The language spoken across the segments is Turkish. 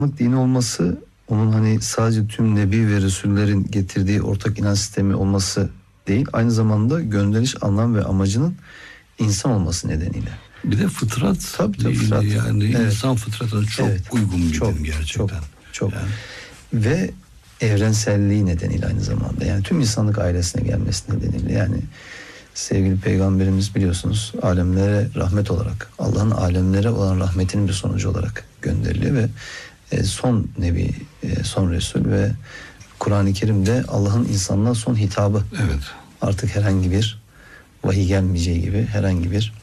Dini olması, onun hani sadece tüm nebi ve resullerin getirdiği ortak inanç sistemi olması değil, aynı zamanda gönderiş anlam ve amacının insan olması nedeniyle. Bir de fıtrat. Tabii fıtrat. Yani evet. insan fıtratına çok uygun bir din gerçekten. Çok. Yani. Ve evrenselliği nedeniyle aynı zamanda. Yani tüm insanlık ailesine gelmesi nedeniyle. Yani sevgili peygamberimiz biliyorsunuz alemlere rahmet olarak, Allah'ın alemlere olan rahmetinin bir sonucu olarak gönderiliyor ve son nebi, son resul ve Kur'an-ı Kerim'de Allah'ın insanlığa son hitabı. Evet. Artık herhangi bir vahiy gelmeyeceği gibi herhangi bir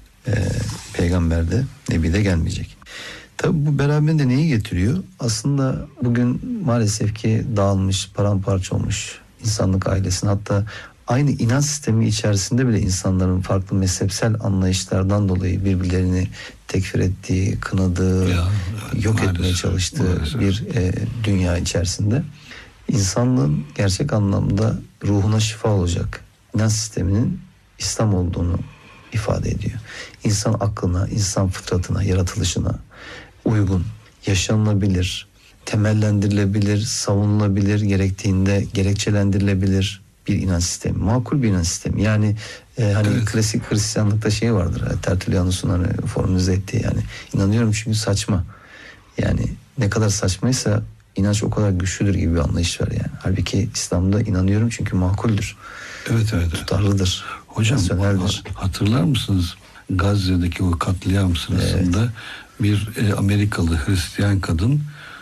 peygamberde, nebi de gelmeyecek. Tabi bu beraberinde neyi getiriyor? Aslında bugün maalesef ki dağılmış, paramparça olmuş insanlık ailesinin, hatta aynı inanç sistemi içerisinde bile insanların farklı mezhepsel anlayışlardan dolayı birbirlerini tekfir ettiği, kınadığı, yok etmeye çalıştığı bir dünya içerisinde insanlığın gerçek anlamda ruhuna şifa olacak inanç sisteminin İslam olduğunu ifade ediyor. İnsan aklına, insan fıtratına, yaratılışına uygun, yaşanılabilir, temellendirilebilir, savunulabilir, gerektiğinde gerekçelendirilebilir bir inanç sistemi. Makul bir inanç sistemi. Yani hani klasik Hristiyanlıkta şey vardır. Tertullianus'un hani formülize ettiği, yani inanıyorum çünkü saçma. Yani ne kadar saçmaysa inanç o kadar güçlüdür gibi bir anlayış var yani. Halbuki İslam'da inanıyorum çünkü makuldür. Evet. Tutarlıdır. Hocam hatırlar mısınız Gazze'deki o katliam sırasında bir Amerikalı Hristiyan kadın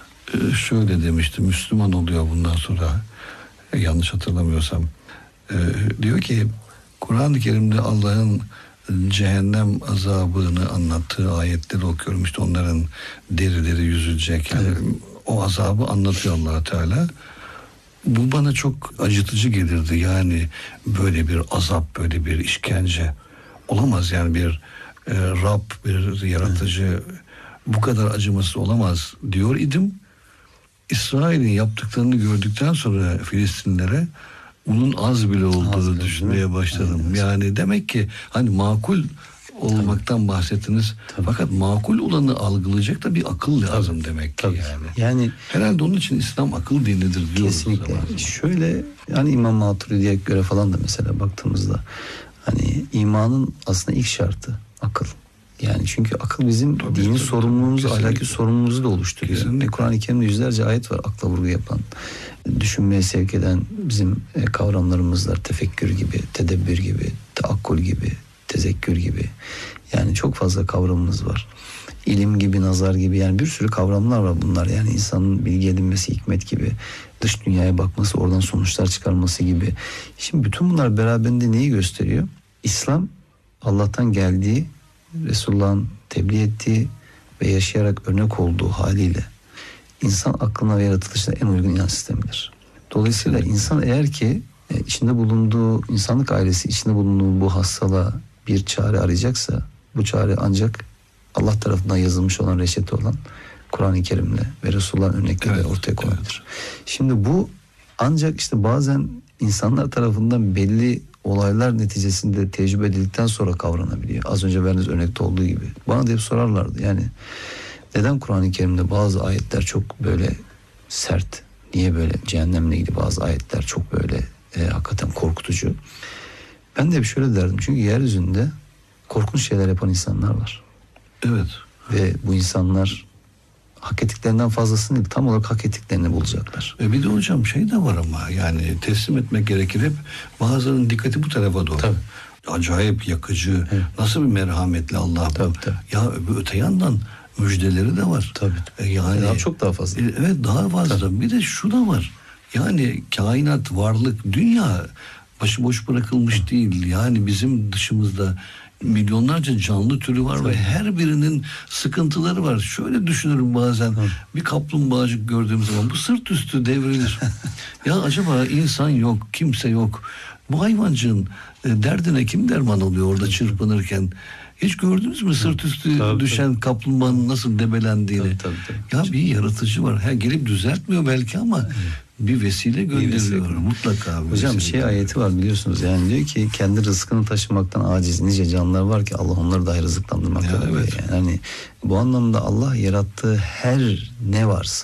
şöyle demişti, Müslüman oluyor bundan sonra, yanlış hatırlamıyorsam, diyor ki Kur'an-ı Kerim'de Allah'ın cehennem azabını anlattığı ayetleri okuyorum, işte onların derileri yüzülecek, yani o azabı anlatıyor Allah Teala. Bu bana çok acıtıcı gelirdi, yani böyle bir azap, böyle bir işkence olamaz, yani bir Rab, bir yaratıcı bu kadar acımasız olamaz diyor idim. İsrail'in yaptıklarını gördükten sonra Filistinlilere bunun az bile olduğunu düşünmeye başladım. Aynen. Yani demek ki hani makul olmaktan bahsettiniz. Tabii. Fakat makul olanı algılayacak da bir akıl lazım demek ki yani. Yani herhalde onun için İslam akıl dinidir diyoruz. Kesinlikle. Şöyle yani İmam Maturidi'ye göre falan da mesela baktığımızda hani imanın aslında ilk şartı akıl. Yani çünkü akıl bizim dini sorumluluğumuzu, ahlaki sorumluluğumuzu da oluşturuyor. Kur'an-ı Kerim'de yüzlerce ayet var akla vurgu yapan, düşünmeye sevk eden bizim kavramlarımız var. Tefekkür gibi, tedebbür gibi, teakkul gibi, tezekkür gibi. Yani çok fazla kavramımız var. İlim gibi, nazar gibi, yani bir sürü kavramlar var bunlar. Yani insanın bilgi edinmesi, hikmet gibi, dış dünyaya bakması, oradan sonuçlar çıkarması gibi. Şimdi bütün bunlar beraberinde neyi gösteriyor? İslam Allah'tan geldiği, Resulullah'ın tebliğ ettiği ve yaşayarak örnek olduğu haliyle insan aklına ve yaratılışına en uygun inanç sistemidir. Dolayısıyla insan eğer ki içinde bulunduğu, insanlık ailesi içinde bulunduğu bu hastalığa bir çare arayacaksa, bu çare ancak Allah tarafından yazılmış olan, reçete olan Kur'an-ı Kerim'le ve Resulullah'ın örnekleriyle ortaya konabilir. Şimdi bu ancak işte bazen insanlar tarafından belli olaylar neticesinde tecrübe edildikten sonra kavranabiliyor. Az önce verdiğiniz örnekte olduğu gibi. Bana da hep sorarlardı yani neden Kur'an-ı Kerim'de bazı ayetler çok böyle sert, niye böyle cehennemle ilgili bazı ayetler çok böyle hakikaten korkutucu. Ben de hep şöyle derdim, çünkü yeryüzünde korkunç şeyler yapan insanlar var. Evet. Ve bu insanlar hak ettiklerinden fazlasını değil, tam olarak hak ettiklerini bulacaklar. Bir de hocam şey de var ama yani teslim etmek gerekir, hep bazılarının dikkati bu tarafa doğru. Tabii. Acayip yakıcı, nasıl bir merhametli Allah bu. Tabii. Ya öte yandan müjdeleri de var. Tabii. Yani çok daha fazla. Evet, daha fazla. Tabii. Bir de şu da var. Yani kainat, varlık, dünya başıboş bırakılmış değil. Yani bizim dışımızda milyonlarca canlı türü var ve her birinin sıkıntıları var. Şöyle düşünürüm bazen, bir kaplumbağacık gördüğüm zaman bu sırt üstü devrilir. Ya acaba insan yok, kimse yok. Bu hayvancığın derdine kim derman oluyor orada çırpınırken? Hiç gördünüz mü sırt üstü Tabii, düşen kaplumbağanın nasıl debelendiğini? Tabii. Ya bir yaratıcı var. Gelip düzeltmiyor belki ama bir vesile gönderiyor. Mutlaka bir Hocam vesile ayeti var biliyorsunuz, yani diyor ki kendi rızkını taşımaktan aciz nice canlılar var ki Allah onları dahi rızıklandırmaktadır. Evet. Yani hani bu anlamda Allah yarattığı her ne varsa